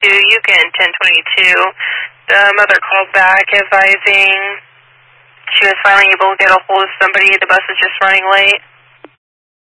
Yukon 1022. The mother called back advising she was finally able to get a hold of somebody. The bus was just running late.